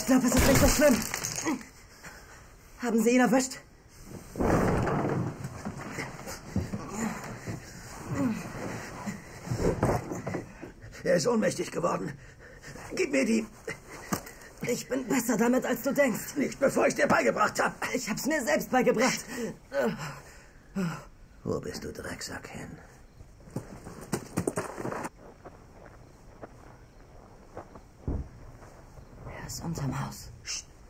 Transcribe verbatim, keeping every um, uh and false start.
glaube, es ist nicht so schlimm. Haben Sie ihn erwischt? Er ist ohnmächtig geworden. Gib mir die. Ich bin besser damit, als du denkst. Nicht, bevor ich dir beigebracht habe. Ich hab's mir selbst beigebracht. Wo bist du, Drecksack, hin? Er ist unterm Haus. Psst.